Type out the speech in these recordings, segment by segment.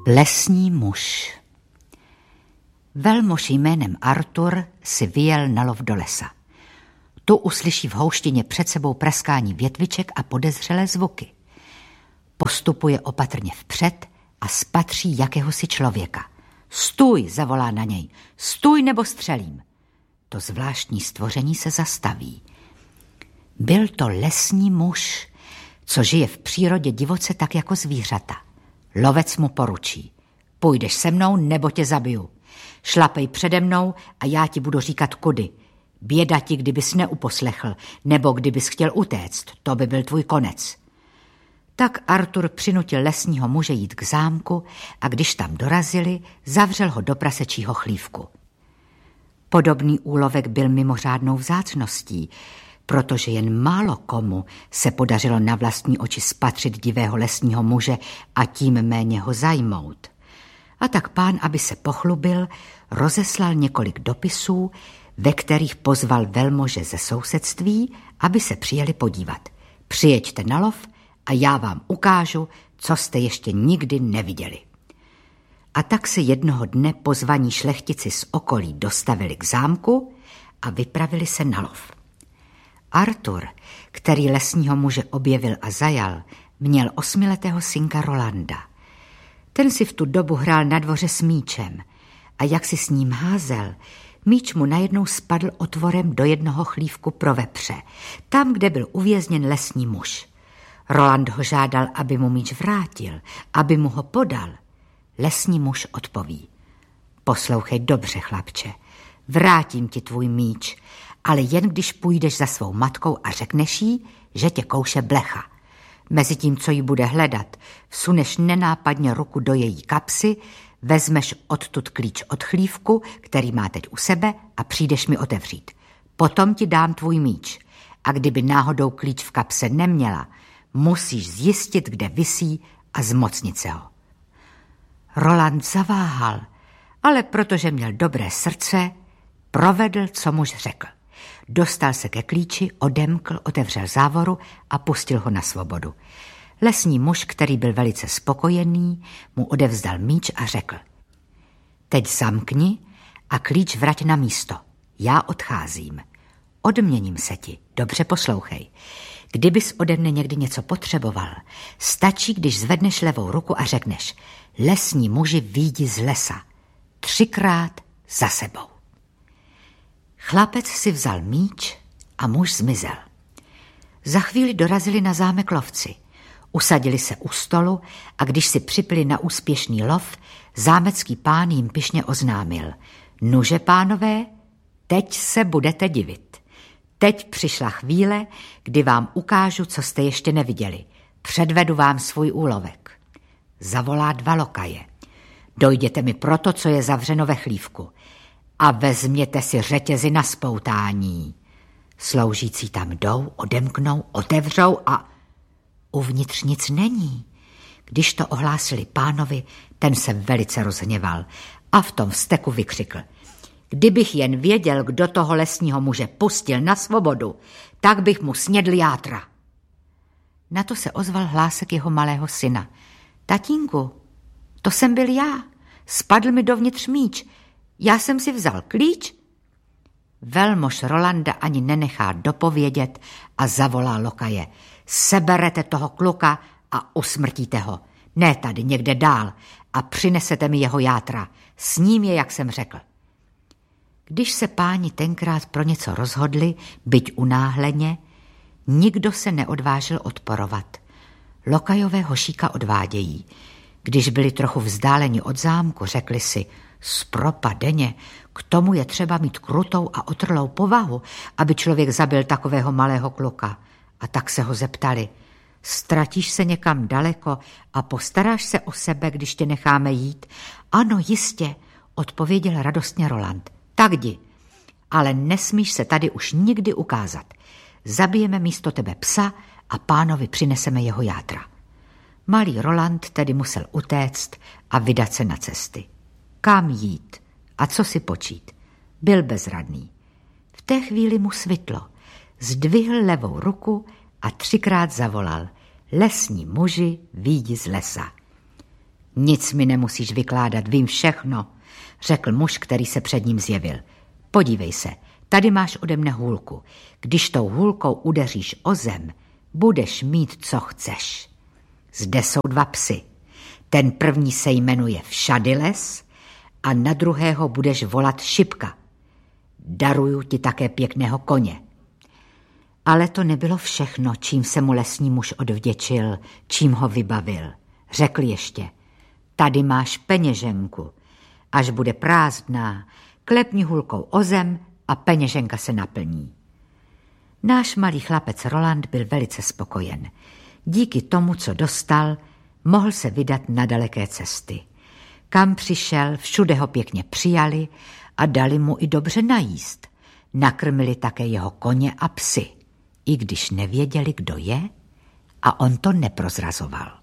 Lesní muž. Velmož jménem Artur si vyjel na lov do lesa. Tu uslyší v houštině před sebou praskání větviček a podezřelé zvuky. Postupuje opatrně vpřed a spatří jakéhosi člověka. Stůj, zavolá na něj. Stůj, nebo střelím. To zvláštní stvoření se zastaví. Byl to lesní muž, co žije v přírodě divoce tak jako zvířata. Lovec mu poručí. Půjdeš se mnou, nebo tě zabiju. Šlapej přede mnou a já ti budu říkat kudy. Běda ti, kdybys neuposlechl, nebo kdybys chtěl utéct, to by byl tvůj konec. Tak Artur přinutil lesního muže jít k zámku a když tam dorazili, zavřel ho do prasečího chlívku. Podobný úlovek byl mimořádnou vzácností, protože jen málo komu se podařilo na vlastní oči spatřit divého lesního muže a tím méně ho zajmout. A tak pán, aby se pochlubil, rozeslal několik dopisů, ve kterých pozval velmože ze sousedství, aby se přijeli podívat. Přijeďte na lov a já vám ukážu, co jste ještě nikdy neviděli. A tak se jednoho dne pozvaní šlechtici z okolí dostavili k zámku a vypravili se na lov. Artur, který lesního muže objevil a zajal, měl 8letého synka Rolanda. Ten si v tu dobu hrál na dvoře s míčem a jak si s ním házel, míč mu najednou spadl otvorem do jednoho chlívku pro vepře, tam, kde byl uvězněn lesní muž. Roland ho žádal, aby mu míč vrátil, aby mu ho podal. Lesní muž odpoví. Poslouchej dobře, chlapče, vrátím ti tvůj míč, ale jen když půjdeš za svou matkou a řekneš jí, že tě kouše blecha. Mezitím, co jí bude hledat, vsuneš nenápadně ruku do její kapsy, vezmeš odtud klíč od chlívku, který má teď u sebe, a přijdeš mi otevřít. Potom ti dám tvůj míč. A kdyby náhodou klíč v kapse neměla, musíš zjistit, kde visí a zmocnit se ho. Roland zaváhal, ale protože měl dobré srdce, provedl, co muž řekl. Dostal se ke klíči, odemkl, otevřel závoru a pustil ho na svobodu. Lesní muž, který byl velice spokojený, mu odevzdal míč a řekl. Teď zamkni a klíč vrať na místo. Já odcházím. Odměním se ti. Dobře poslouchej. Kdybys ode mne někdy něco potřeboval, stačí, když zvedneš levou ruku a řekneš lesní muži výjdi z lesa. 3krát za sebou. Chlapec si vzal míč a muž zmizel. Za chvíli dorazili na zámek lovci. Usadili se u stolu a když si připili na úspěšný lov, zámecký pán jim pyšně oznámil. Nuže, pánové, teď se budete divit. Teď přišla chvíle, kdy vám ukážu, co jste ještě neviděli. Předvedu vám svůj úlovek. Zavolá 2 lokaje. Dojděte mi pro to, co je zavřeno ve chlívku. A vezměte si řetězy na spoutání. Sloužící tam jdou, odemknou, otevřou a uvnitř nic není. Když to ohlásili pánovi, ten se velice rozhněval a v tom vzteku vykřikl. Kdybych jen věděl, kdo toho lesního muže pustil na svobodu, tak bych mu snědl játra. Na to se ozval hlásek jeho malého syna. Tatínku, to jsem byl já. Spadl mi dovnitř míč. Já jsem si vzal klíč. Velmož Rolanda ani nenechá dopovědět a zavolá lokaje. Seberete toho kluka a usmrtíte ho. Ne tady, někde dál, a přinesete mi jeho játra. S ním je, jak jsem řekl. Když se páni tenkrát pro něco rozhodli, byť unáhleně, nikdo se neodvážil odporovat. Lokajové hošíka odvádějí. Když byli trochu vzdáleni od zámku, řekli si, zpropadeně, k tomu je třeba mít krutou a otrlou povahu, aby člověk zabil takového malého kluka. A tak se ho zeptali, ztratíš se někam daleko a postaráš se o sebe, když tě necháme jít? Ano, jistě, odpověděl radostně Roland. Tak jdi, ale nesmíš se tady už nikdy ukázat. Zabijeme místo tebe psa a pánovi přineseme jeho játra. Malý Roland tedy musel utéct a vydat se na cesty. Kam jít a co si počít? Byl bezradný. V té chvíli mu svitlo. Zdvihl levou ruku a 3krát zavolal. Lesní muži, výjdi z lesa. Nic mi nemusíš vykládat, vím všechno, řekl muž, který se před ním zjevil. Podívej se, tady máš ode mne hůlku. Když tou hůlkou udeříš o zem, budeš mít, co chceš. Zde jsou 2 psy. Ten první se jmenuje Všadyles a na druhého budeš volat Šipka. Daruju ti také pěkného koně. Ale to nebylo všechno, čím se mu lesní muž odvděčil, čím ho vybavil. Řekl ještě, tady máš peněženku. Až bude prázdná, klepni hůlkou o zem a peněženka se naplní. Náš malý chlapec Roland byl velice spokojen. Díky tomu, co dostal, mohl se vydat na daleké cesty. Kam přišel, všude ho pěkně přijali a dali mu i dobře najíst. Nakrmili také jeho koně a psy, i když nevěděli, kdo je, a on to neprozrazoval.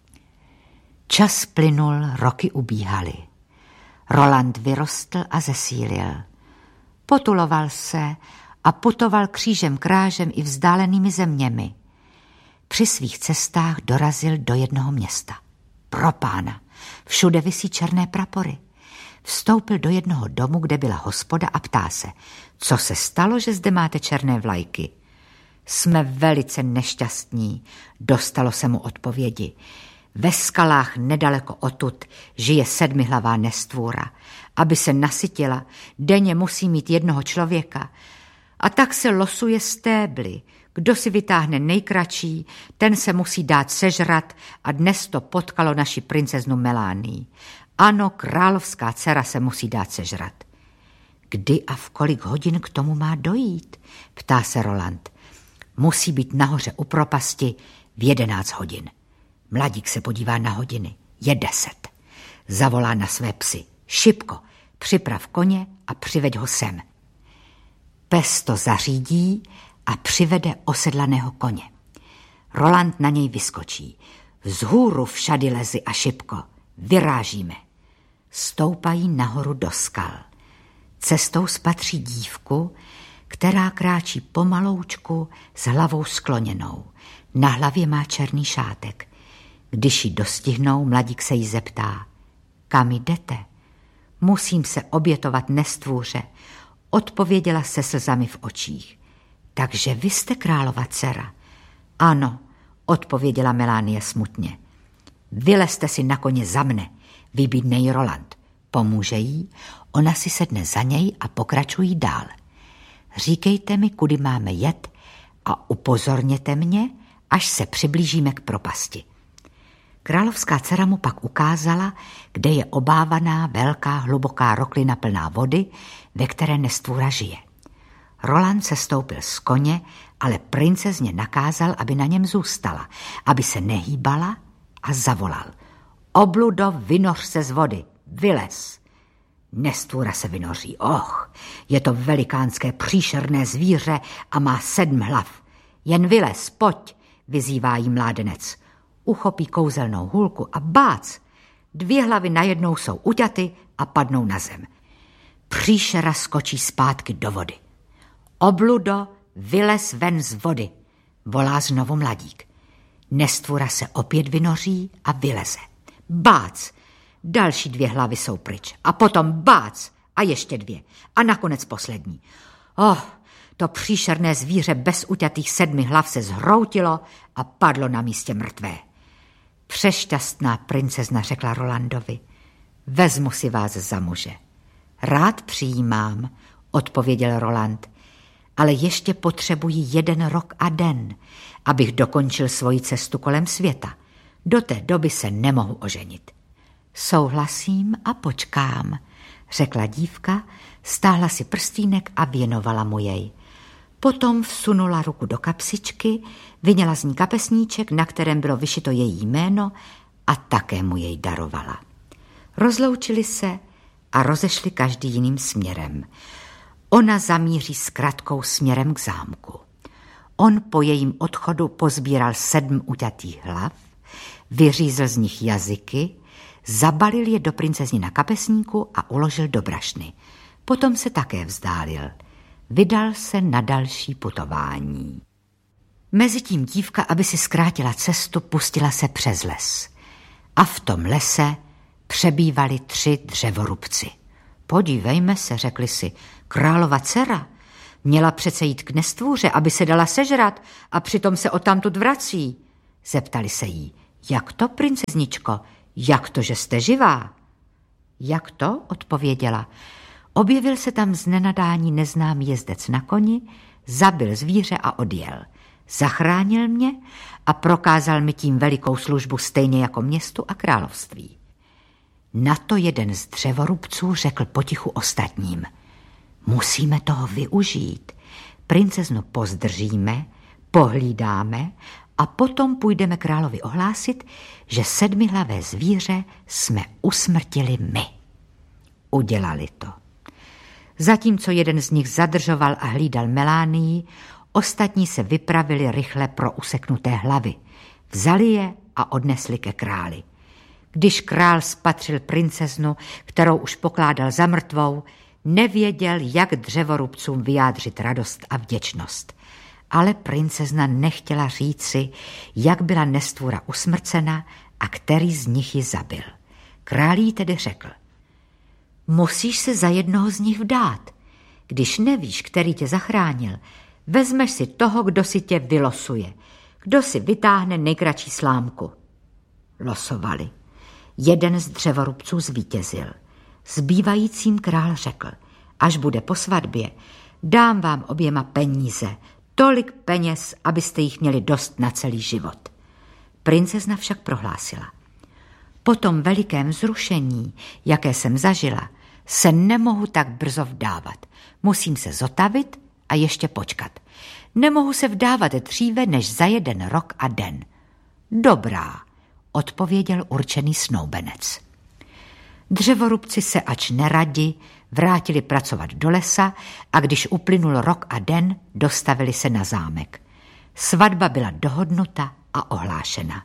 Čas plynul, roky ubíhaly. Roland vyrostl a zesílil. Potuloval se a putoval křížem krážem i vzdálenými zeměmi. Při svých cestách dorazil do jednoho města. Propána, všude visí černé prapory. Vstoupil do jednoho domu, kde byla hospoda a ptá se, co se stalo, že zde máte černé vlajky. Jsme velice nešťastní, dostalo se mu odpovědi. Ve skalách nedaleko odtud žije 7hlavá nestvůra. Aby se nasytila, denně musí mít jednoho člověka. A tak se losuje stébly. Kdo si vytáhne nejkratší, ten se musí dát sežrat a dnes to potkalo naši princeznu Melánii. Ano, královská dcera se musí dát sežrat. Kdy a v kolik hodin k tomu má dojít? Ptá se Roland. Musí být nahoře u propasti v 11 hodin. Mladík se podívá na hodiny. Je 10. Zavolá na své psy. Šipko, připrav koně a přiveď ho sem. Pes to zařídí a přivede osedlaného koně. Roland na něj vyskočí. Vzhůru Všadylezy a Šipko. Vyrážíme. Stoupají nahoru do skal. Cestou spatří dívku, která kráčí pomaloučku s hlavou skloněnou. Na hlavě má černý šátek. Když ji dostihnou, mladík se jí zeptá. Kam jdete? Musím se obětovat nestvůře, odpověděla se slzami v očích. Takže vy jste králova dcera? Ano, odpověděla Melánie smutně. Vylezte si na koně za mne, vybídne jí Roland. Pomůže jí, ona si sedne za něj a pokračují dál. Říkejte mi, kudy máme jet a upozorněte mě, až se přiblížíme k propasti. Královská dcera mu pak ukázala, kde je obávaná velká hluboká roklina plná vody, ve které nestvůra žije. Roland se stoupil z koně, ale princezně nakázal, aby na něm zůstala, aby se nehýbala a zavolal. Obludo, vynoř se z vody, vylez. Nestvůra se vynoří. Och, je to velikánské příšerné zvíře a má 7 hlav. Jen vylez, pojď, vyzývá jí mládenec. Uchopí kouzelnou hůlku a bác, 2 hlavy najednou jsou uťaty a padnou na zem. Příšera skočí zpátky do vody. Obludo, vylez ven z vody, volá znovu mladík. Nestvůra se opět vynoří a vyleze. Bác, další 2 hlavy jsou pryč a potom bác a ještě 2 a nakonec poslední. To příšerné zvíře bez uťatých 7 hlav se zhroutilo a padlo na místě mrtvé. Přešťastná princezna řekla Rolandovi, vezmu si vás za muže. Rád přijímám, odpověděl Roland, ale ještě potřebuji 1 rok a den, abych dokončil svoji cestu kolem světa. Do té doby se nemohu oženit. Souhlasím a počkám, řekla dívka, stáhla si prstýnek a věnovala mu jej. Potom vsunula ruku do kapsičky, vyněla z ní kapesníček, na kterém bylo vyšito její jméno a také mu jej darovala. Rozloučili se a rozešli každý jiným směrem. Ona zamíří s kratkou směrem k zámku. On po jejím odchodu pozbíral 7 uťatých hlav, vyřízl z nich jazyky, zabalil je do princezny na kapesníku a uložil do brašny. Potom se také vzdálil. Vydal se na další putování. Mezitím dívka, aby si zkrátila cestu, pustila se přes les. A v tom lese přebývali 3 dřevorubci. Podívejme se, řekli si, králova dcera měla přece jít k nestvůře, aby se dala sežrat a přitom se odtamtud vrací. Zeptali se jí, jak to, princezničko, jak to, že jste živá? Jak to, odpověděla. Objevil se tam z nenadání neznámý jezdec na koni, zabil zvíře a odjel. Zachránil mě a prokázal mi tím velikou službu stejně jako městu a království. Na to jeden z dřevorubců řekl potichu ostatním. Musíme toho využít. Princeznu pozdržíme, pohlídáme a potom půjdeme královi ohlásit, že 7hlavé zvíře jsme usmrtili my. Udělali to. Zatímco jeden z nich zadržoval a hlídal Melánii, ostatní se vypravili rychle pro useknuté hlavy. Vzali je a odnesli ke králi. Když král spatřil princeznu, kterou už pokládal za mrtvou, nevěděl, jak dřevorubcům vyjádřit radost a vděčnost. Ale princezna nechtěla říci, jak byla nestvůra usmrcena a který z nich ji zabil. Král jí tedy řekl, musíš se za jednoho z nich vdát. Když nevíš, který tě zachránil, vezmeš si toho, kdo si tě vylosuje, kdo si vytáhne nejkratší slámku. Losovali. Jeden z dřevorubců zvítězil. Zbývajícím král řekl, až bude po svatbě, dám vám oběma peníze, tolik peněz, abyste jich měli dost na celý život. Princezna však prohlásila, po tom velikém zrušení, jaké jsem zažila, se nemohu tak brzo vdávat. Musím se zotavit a ještě počkat. Nemohu se vdávat dříve, než za 1 rok a den. Dobrá, odpověděl určený snoubenec. Dřevorubci se ač neradi vrátili pracovat do lesa a když uplynul rok a den, dostavili se na zámek. Svatba byla dohodnuta a ohlášena.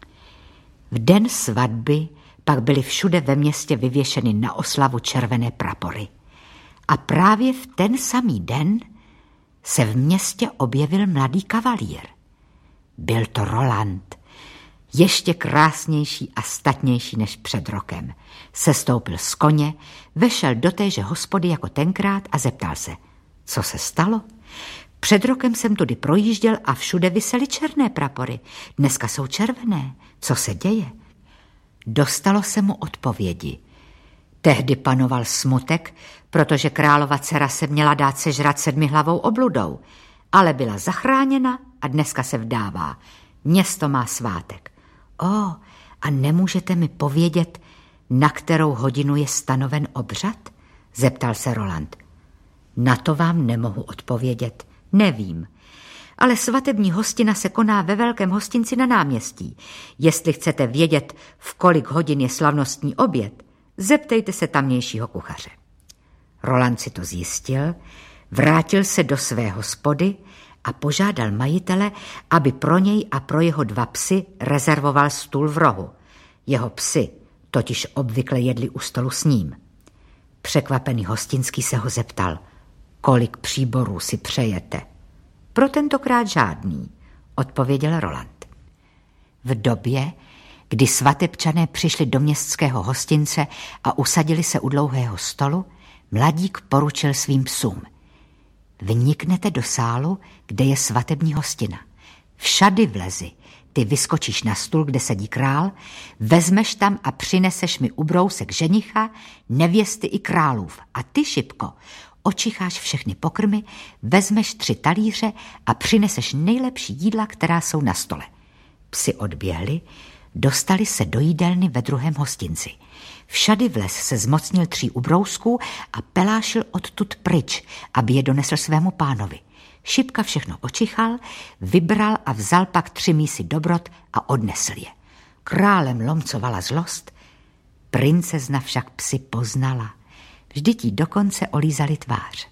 V den svatby pak byly všude ve městě vyvěšeny na oslavu červené prapory. A právě v ten samý den se v městě objevil mladý kavalír. Byl to Roland, ještě krásnější a statnější než před rokem. Sestoupil z koně, vešel do téže hospody jako tenkrát a zeptal se, co se stalo? Před rokem jsem tudy projížděl a všude visely černé prapory. Dneska jsou červené. Co se děje? Dostalo se mu odpovědi. Tehdy panoval smutek, protože králova dcera se měla dát sežrat 7hlavou obludou, ale byla zachráněna a dneska se vdává. Město má svátek. A nemůžete mi povědět, na kterou hodinu je stanoven obřad? Zeptal se Roland. Na to vám nemohu odpovědět. Nevím. Ale svatební hostina se koná ve velkém hostinci na náměstí. Jestli chcete vědět, v kolik hodin je slavnostní oběd, zeptejte se tamnějšího kuchaře. Roland si to zjistil, vrátil se do své hospody a požádal majitele, aby pro něj a pro jeho 2 psy rezervoval stůl v rohu. Jeho psy totiž obvykle jedli u stolu s ním. Překvapený hostinský se ho zeptal, kolik příborů si přejete. Pro tentokrát žádný, odpověděl Roland. V době, kdy svatebčané přišli do městského hostince a usadili se u dlouhého stolu, mladík poručil svým psům. Vniknete do sálu, kde je svatební hostina. Všady vlezi, ty vyskočíš na stůl, kde sedí král, vezmeš tam a přineseš mi ubrousek ženicha, nevěsty i králův. A ty, Šipko, očicháš všechny pokrmy, vezmeš 3 talíře a přineseš nejlepší jídla, která jsou na stole. Psi odběhli, dostali se do jídelny ve druhém hostinci. Všady vlez se zmocnil 3 ubrousků a pelášil odtud pryč, aby je donesl svému pánovi. Šipka všechno očichal, vybral a vzal pak 3 mísy dobrot a odnesl je. Králem lomcovala zlost, princezna však psy poznala. Vždyť jí dokonce olízali tvář.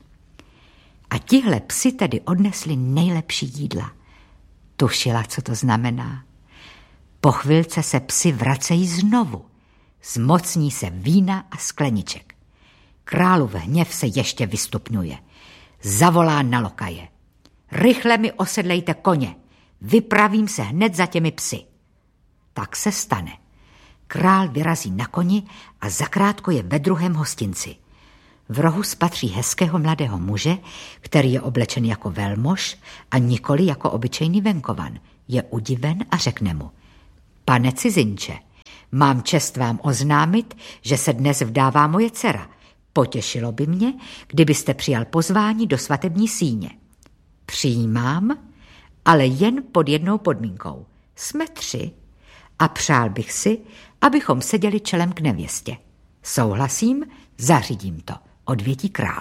A tihle psi tedy odnesli nejlepší jídla. Tušila, co to znamená. Po chvilce se psi vracejí znovu. Zmocní se vína a skleniček. Králův hněv se ještě vystupňuje. Zavolá na lokaje. Rychle mi osedlejte koně. Vypravím se hned za těmi psy. Tak se stane. Král vyrazí na koni a zakrátko je ve druhém hostinci. V rohu spatří hezkého mladého muže, který je oblečen jako velmož a nikoli jako obyčejný venkovan. Je udiven a řekne mu: Pane cizinče, mám čest vám oznámit, že se dnes vdává moje dcera. Potěšilo by mě, kdybyste přijal pozvání do svatební síně. Přijímám, ale jen pod jednou podmínkou. Jsme 3 a přál bych si, abychom seděli čelem k nevěstě. Souhlasím, zařídím to, odvětí král.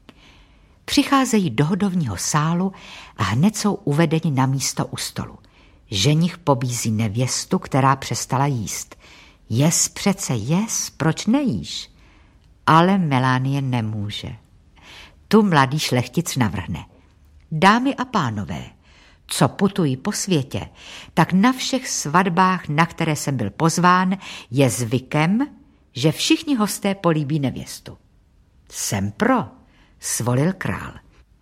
Přicházejí do hodovního sálu a hned jsou uvedeni na místo u stolu. Ženich pobízí nevěstu, která přestala jíst. Jes přece jes, proč nejíš? Ale Melánie nemůže. Tu mladý šlechtic navrhne: Dámy a pánové, co putují po světě, tak na všech svatbách, na které jsem byl pozván, je zvykem, že všichni hosté políbí nevěstu. Jsem pro, svolil král.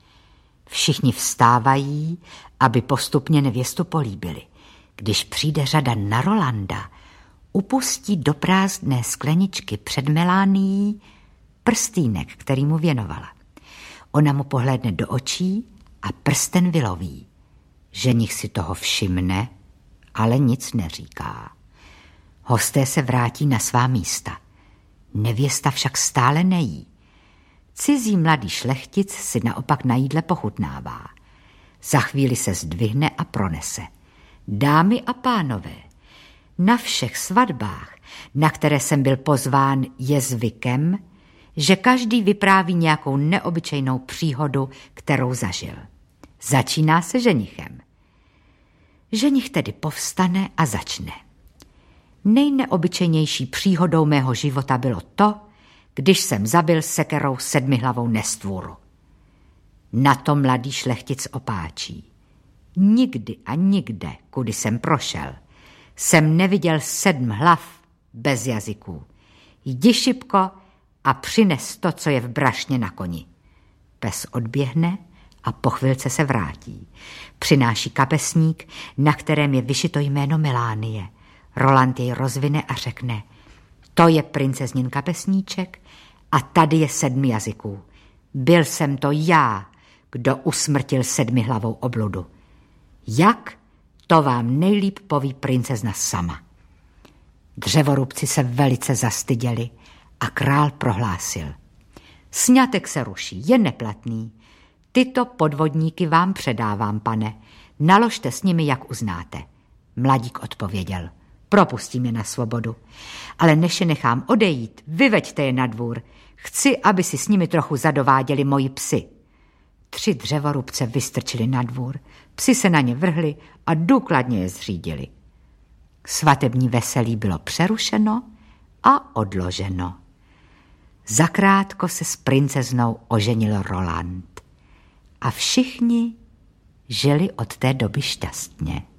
Všichni vstávají, aby postupně nevěstu políbili. Když přijde řada na Rolanda, upustí do prázdné skleničky před Melánií prstýnek, který mu věnovala. Ona mu pohlédne do očí a prsten vyloví. Ženich si toho všimne, ale nic neříká. Hosté se vrátí na svá místa. Nevěsta však stále nejí. Cizí mladý šlechtic si naopak na jídle pochutnává. Za chvíli se zdvihne a pronese: Dámy a pánové, na všech svatbách, na které jsem byl pozván, je zvykem, že každý vypráví nějakou neobyčejnou příhodu, kterou zažil. Začíná se ženichem. Ženich tedy povstane a začne. Nejneobyčejnější příhodou mého života bylo to, když jsem zabil sekerou 7hlavou nestvůru. Na to mladý šlechtic opáčí: Nikdy a nikde, kudy jsem prošel, jsem neviděl 7 hlav bez jazyků. Jdi šipko a přines to, co je v brašně na koni. Pes odběhne a po chvilce se vrátí. Přináší kapesník, na kterém je vyšito jméno Melánie. Roland jej rozvine a řekne: To je princeznin kapesníček a tady je 7 jazyků. Byl jsem to já, kdo usmrtil 7hlavou obludu. Jak? To vám nejlíp poví princezna sama. Dřevorubci se velice zastyděli a král prohlásil: Sňatek se ruší, je neplatný. Tyto podvodníky vám předávám, pane. Naložte s nimi, jak uznáte. Mladík odpověděl: Propustím je na svobodu. Ale než je nechám odejít, vyveďte je na dvůr. Chci, aby si s nimi trochu zadováděli moji psi. 3 dřevorubce vystrčili na dvůr, psi se na ně vrhli a důkladně je zřídili. Svatební veselí bylo přerušeno a odloženo. Zakrátko se s princeznou oženil Roland a všichni žili od té doby šťastně.